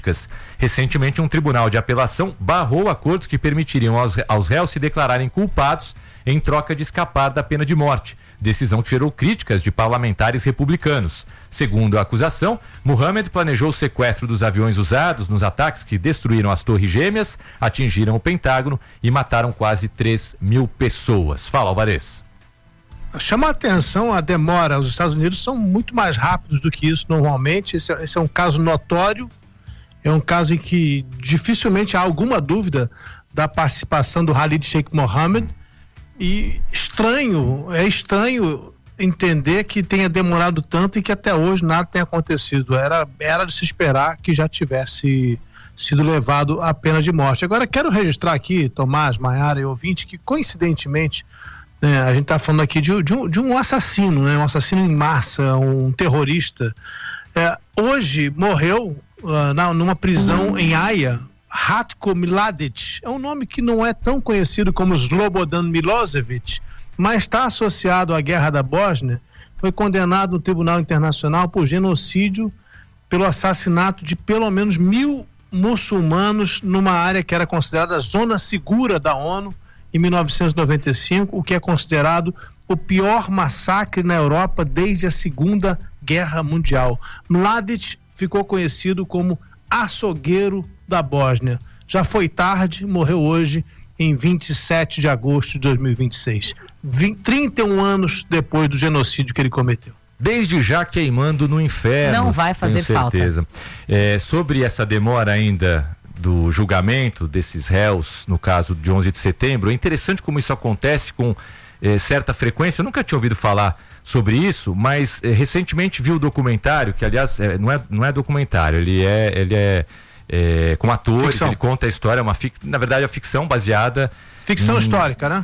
Recentemente, um tribunal de apelação barrou acordos que permitiriam aos réus se declararem culpados em troca de escapar da pena de morte. Decisão que gerou críticas de parlamentares republicanos. Segundo a acusação, Mohammed planejou o sequestro dos aviões usados nos ataques que destruíram as Torres Gêmeas, atingiram o Pentágono e mataram quase 3.000 pessoas. Fala, Alvarez. Chama a atenção a demora. Os Estados Unidos são muito mais rápidos do que isso normalmente. Esse é um caso notório, é um caso em que dificilmente há alguma dúvida da participação do Khalid Sheikh Mohammed, e é estranho entender que tenha demorado tanto e que até hoje nada tenha acontecido. Era de se esperar que já tivesse sido levado à pena de morte. Agora quero registrar aqui, Tomás, Maiara e ouvinte, que coincidentemente a gente está falando aqui de um assassino, né? Um assassino em massa, um terrorista. Hoje morreu numa prisão em Haia, Ratko Mladic. É um nome que não é tão conhecido como Slobodan Milosevic, mas está associado à Guerra da Bósnia. Foi condenado no Tribunal Internacional por genocídio, pelo assassinato de pelo menos 1.000 muçulmanos numa área que era considerada zona segura da ONU em 1995, o que é considerado o pior massacre na Europa desde a Segunda Guerra Mundial. Mladic ficou conhecido como açougueiro da Bósnia. Já foi tarde, morreu hoje em 27 de agosto de 2026. 31 anos depois do genocídio que ele cometeu. Desde já queimando no inferno. Não vai fazer falta. Sobre essa demora ainda do julgamento desses réus, no caso de 11 de setembro, é interessante como isso acontece com certa frequência. Eu nunca tinha ouvido falar sobre isso, mas recentemente vi o documentário, que aliás não é documentário, ele é com atores, ficção. Ele conta a história, na verdade a ficção baseada... Ficção histórica, né?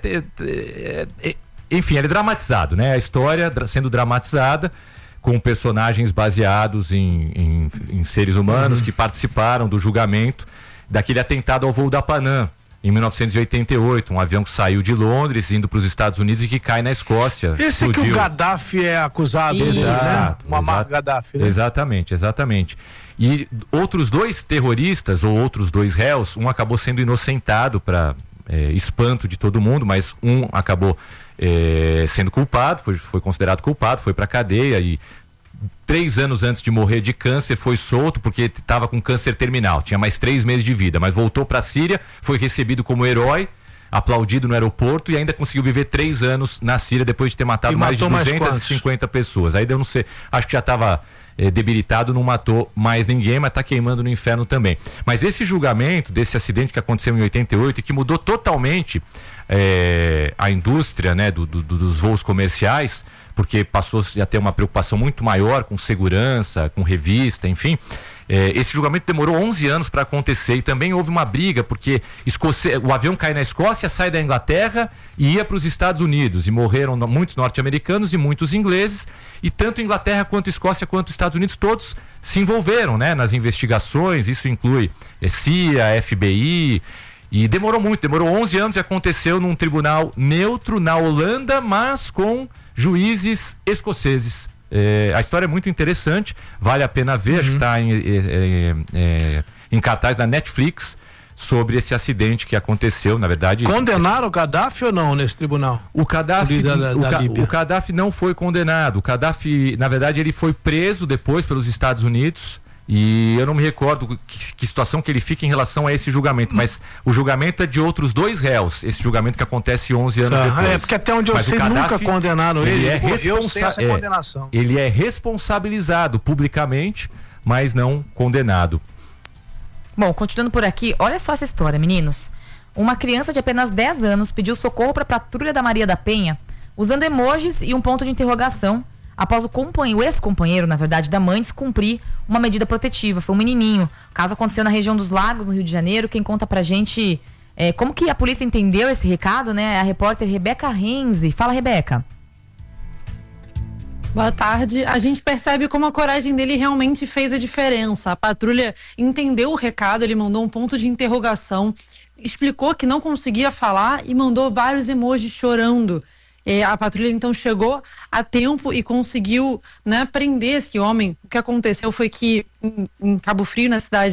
Enfim, ele é dramatizado, né? A história sendo dramatizada com personagens baseados em seres humanos que participaram do julgamento daquele atentado ao voo da Panam em 1988, um avião que saiu de Londres indo para os Estados Unidos e que cai na Escócia. Esse explodiu. Que o Gaddafi é acusado, né? Muammar Gaddafi, né? Exatamente. E outros dois terroristas ou outros dois réus, um acabou sendo inocentado para espanto de todo mundo, mas um acabou sendo culpado, foi considerado culpado, foi para cadeia e 3 anos antes de morrer de câncer foi solto porque estava com câncer terminal, tinha mais 3 meses de vida, mas voltou para a Síria, foi recebido como herói, aplaudido no aeroporto e ainda conseguiu viver 3 anos na Síria depois de ter matado mais de 250 pessoas. Aí eu não sei, acho que já estava debilitado, não matou mais ninguém, mas está queimando no inferno também. Mas esse julgamento desse acidente que aconteceu em 88 e que mudou totalmente a indústria, né, dos voos comerciais, porque passou a ter uma preocupação muito maior com segurança, com revista, enfim. Esse julgamento demorou 11 anos para acontecer e também houve uma briga porque o avião cai na Escócia, sai da Inglaterra e ia para os Estados Unidos e morreram muitos norte-americanos e muitos ingleses, e tanto Inglaterra quanto Escócia quanto Estados Unidos todos se envolveram, né, nas investigações. Isso inclui CIA, FBI, e demorou 11 anos e aconteceu num tribunal neutro na Holanda, mas com juízes escoceses. A história é muito interessante, vale a pena ver, acho que está em cartaz da Netflix, sobre esse acidente que aconteceu, na verdade... Condenaram o Gaddafi ou não nesse tribunal? O Gaddafi não foi condenado. O Gaddafi, na verdade, ele foi preso depois pelos Estados Unidos, e eu não me recordo que situação que ele fica em relação a esse julgamento, mas o julgamento é de outros 2 réus, esse julgamento que acontece 11 anos depois. Porque até onde eu sei nunca condenaram ele morreu sem essa condenação. Ele é responsabilizado publicamente, mas não condenado. Bom, continuando por aqui, olha só essa história, meninos. Uma criança de apenas 10 anos pediu socorro para a patrulha da Maria da Penha usando emojis e um ponto de interrogação após o ex-companheiro, na verdade, da mãe descumprir uma medida protetiva. Foi um menininho. O caso aconteceu na região dos Lagos, no Rio de Janeiro. Quem conta pra gente como que a polícia entendeu esse recado, né? É a repórter Rebeca Renzi. Fala, Rebeca. Boa tarde. A gente percebe como a coragem dele realmente fez a diferença. A patrulha entendeu o recado, ele mandou um ponto de interrogação, explicou que não conseguia falar e mandou vários emojis chorando. A patrulha então chegou a tempo e conseguiu, né, prender esse homem. O que aconteceu foi que em Cabo Frio, na cidade